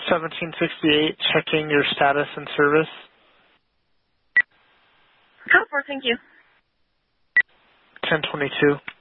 1768, checking your status and service. Code 4, thank you. 1022.